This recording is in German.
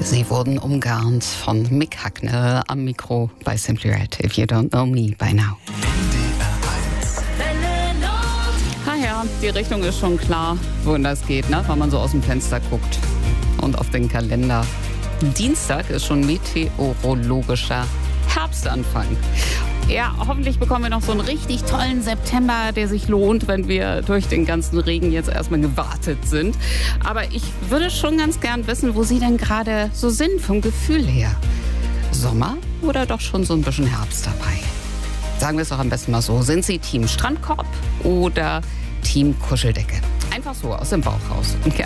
Sie wurden umgarnt von Mick Hacknell am Mikro bei Simply Red. If you don't know me by now. Ja, die Richtung ist schon klar, wohin das geht, ne? Wenn man so aus dem Fenster guckt und auf den Kalender. Dienstag ist schon meteorologischer Herbstanfang. Ja, hoffentlich bekommen wir noch so einen richtig tollen September, der sich lohnt, wenn wir durch den ganzen Regen jetzt erstmal gewartet sind. Aber ich würde schon ganz gern wissen, wo Sie denn gerade so sind vom Gefühl her. Sommer oder doch schon so ein bisschen Herbst dabei? Sagen wir es doch am besten mal so. Sind Sie Team Strandkorb oder Team Kuscheldecke? Einfach so aus dem Bauch raus. Und